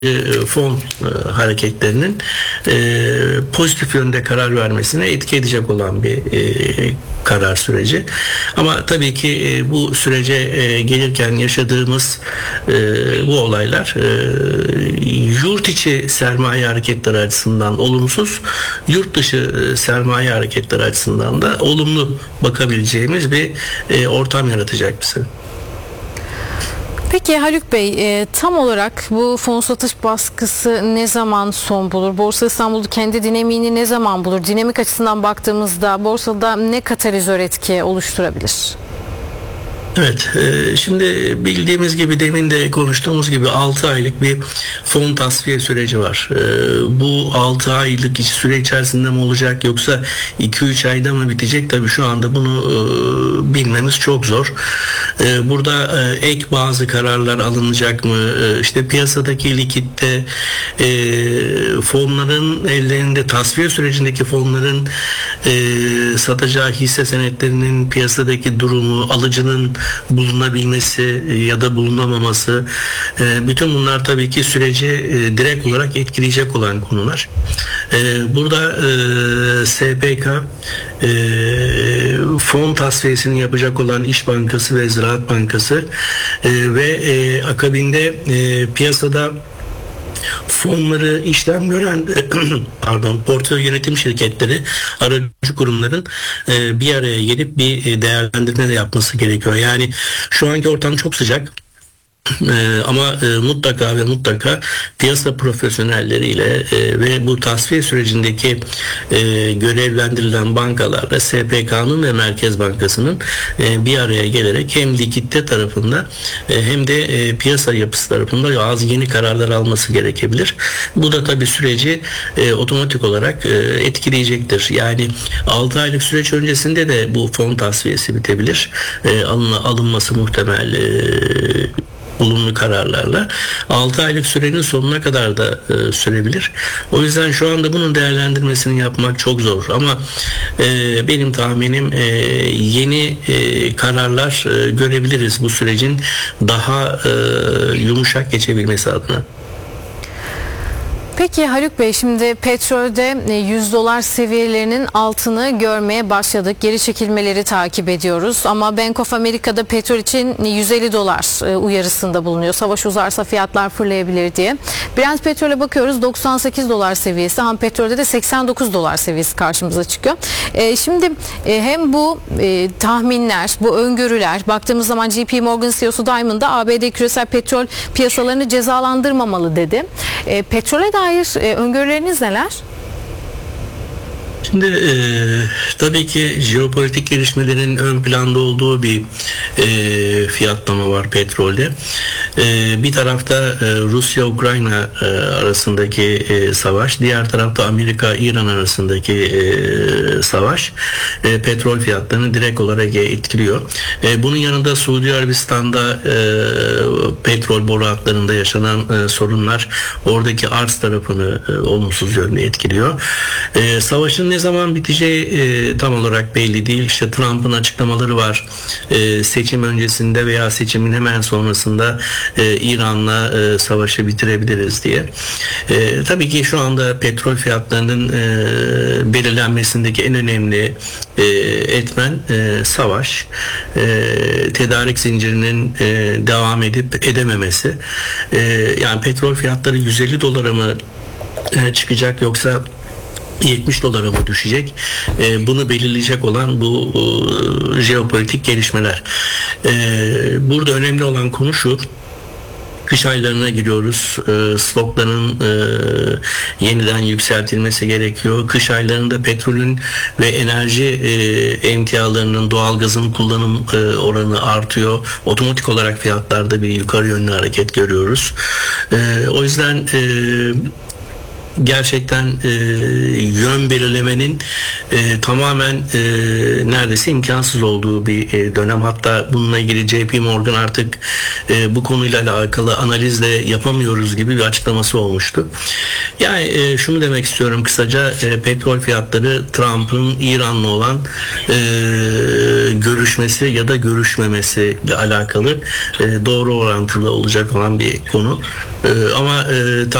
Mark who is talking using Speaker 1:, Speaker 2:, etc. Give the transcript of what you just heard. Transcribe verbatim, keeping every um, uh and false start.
Speaker 1: fon e, hareketlerinin e, pozitif yönde karar vermesine etki edecek olan bir e, karar süreci. Ama tabii ki e, bu sürece e, gelirken yaşadığımız e, bu olaylar e, yurt içi sermaye hareketleri açısından olumsuz, yurt dışı e, sermaye hareketleri açısından da olumlu bakabileceğimiz bir e, ortam yaratacak bize.
Speaker 2: Peki Haluk Bey, e, tam olarak bu fon satış baskısı ne zaman son bulur? Borsa İstanbul kendi dinamiğini ne zaman bulur? Dinamik açısından baktığımızda borsada ne katalizör etki oluşturabilir?
Speaker 1: Evet, e, şimdi bildiğimiz gibi demin de konuştuğumuz gibi altı aylık bir fon tasfiye süreci var. E, bu altı aylık süre içerisinde mi olacak yoksa iki üç ayda mı bitecek? Tabii şu anda bunu e, bilmemiz çok zor. E, burada e, ek bazı kararlar alınacak mı? E, işte piyasadaki likitte e, fonların ellerinde tasfiye sürecindeki fonların e, satacağı hisse senetlerinin piyasadaki durumu, alıcının bulunabilmesi ya da bulunamaması, bütün bunlar tabii ki süreci direkt olarak etkileyecek olan konular. Burada S P K fon tasfiyesini yapacak olan İş Bankası ve Ziraat Bankası ve akabinde piyasada fonları işlem gören pardon portföy yönetim şirketleri, aracı kurumların e, bir araya gelip bir değerlendirme de yapması gerekiyor. Yani şu anki ortam çok sıcak. Ee, ama e, mutlaka ve mutlaka piyasa profesyonelleriyle e, ve bu tasfiye sürecindeki e, görevlendirilen bankalarla S P K'nın ve Merkez Bankası'nın e, bir araya gelerek hem likitte tarafında e, hem de e, piyasa yapısı tarafında bazı yeni kararlar alması gerekebilir. Bu da tabii süreci e, otomatik olarak e, etkileyecektir. Yani altı aylık süreç öncesinde de bu fon tasfiyesi bitebilir. E, alın, alınması muhtemel e, olumlu kararlarla altı aylık sürenin sonuna kadar da e, sürebilir. O yüzden şu anda bunun değerlendirmesini yapmak çok zor ama e, benim tahminim e, yeni e, kararlar e, görebiliriz bu sürecin daha e, yumuşak geçebilmesi adına.
Speaker 2: Peki Haluk Bey, şimdi petrolde yüz dolar seviyelerinin altını görmeye başladık. Geri çekilmeleri takip ediyoruz. Ama Bank of America'da petrol için yüz elli dolar uyarısında bulunuyor. Savaş uzarsa fiyatlar fırlayabilir diye. Brent petrole bakıyoruz, doksan sekiz dolar seviyesi. Ham petrolde de seksen dokuz dolar seviyesi karşımıza çıkıyor. Şimdi hem bu tahminler, bu öngörüler, baktığımız zaman J P Morgan C E O'su Diamond da A B D küresel petrol piyasalarını cezalandırmamalı dedi. Petrole dair Hayır, öngörüleriniz neler?
Speaker 1: Şimdi e, tabii ki jeopolitik gelişmelerin ön planda olduğu bir e, fiyatlama var petrolde. E, bir tarafta e, Rusya-Ukrayna e, arasındaki e, savaş, diğer tarafta Amerika-İran arasındaki e, savaş e, petrol fiyatlarını direkt olarak etkiliyor. E, bunun yanında Suudi Arabistan'da e, petrol boru hatlarında yaşanan e, sorunlar oradaki arz tarafını e, olumsuz yönde etkiliyor. E, savaşın ne zaman biteceği e, tam olarak belli değil. İşte Trump'ın açıklamaları var. E, seçim öncesinde veya seçimin hemen sonrasında e, İran'la e, savaşı bitirebiliriz diye. E, tabii ki şu anda petrol fiyatlarının e, belirlenmesindeki en önemli e, etmen e, savaş. E, tedarik zincirinin e, devam edip edememesi. E, yani petrol fiyatları yüz elli dolara mı e, çıkacak yoksa yetmiş dolara mı düşecek? E, bunu belirleyecek olan bu e, jeopolitik gelişmeler. E, burada önemli olan konu şu: kış aylarına giriyoruz. E, stokların e, yeniden yükseltilmesi gerekiyor. Kış aylarında petrolün ve enerji e, emtialarının, doğalgazın kullanım e, oranı artıyor. Otomatik olarak fiyatlarda bir yukarı yönlü hareket görüyoruz. E, o yüzden e, gerçekten e, yön belirlemenin e, tamamen e, neredeyse imkansız olduğu bir e, dönem. Hatta bununla ilgili J P Morgan artık e, bu konuyla alakalı analizle yapamıyoruz gibi bir açıklaması olmuştu. Yani e, şunu demek istiyorum kısaca, e, petrol fiyatları Trump'ın İran'la olan e, görüşmesi ya da görüşmemesiyle alakalı e, doğru orantılı olacak olan bir konu. E, ama e,